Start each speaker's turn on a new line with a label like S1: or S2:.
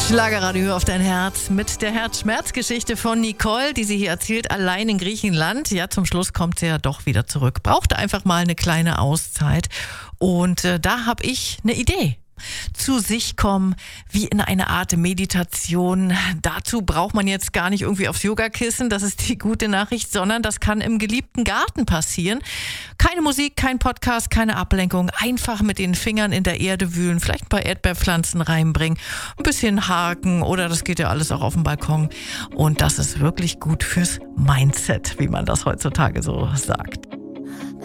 S1: Schlagerradio auf dein Herz mit der Herzschmerzgeschichte von Nicole, die sie hier erzählt, allein in Griechenland. Ja, zum Schluss kommt sie ja doch wieder zurück. Brauchte einfach mal eine kleine Auszeit. Und da habe ich eine Idee. Zu sich kommen, wie in eine Art Meditation. Dazu braucht man jetzt gar nicht irgendwie aufs Yogakissen, das ist die gute Nachricht, sondern das kann im geliebten Garten passieren. Keine Musik, kein Podcast, keine Ablenkung. Einfach mit den Fingern in der Erde wühlen, vielleicht ein paar Erdbeerpflanzen reinbringen, ein bisschen haken oder das geht ja alles auch auf dem Balkon. Und das ist wirklich gut fürs Mindset, wie man das heutzutage so sagt.